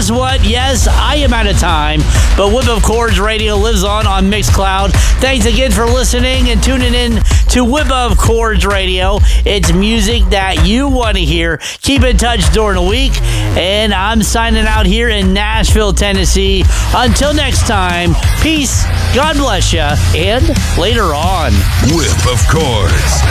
guess what? Yes, I am out of time, but Whip of Chords Radio lives on Mixcloud. Thanks again for listening and tuning in to Whip of Chords Radio. It's music that you want to hear. Keep in touch during the week, and I'm signing out here in Nashville, Tennessee. Until next time, peace, God bless you, and later on. Whip of Chords.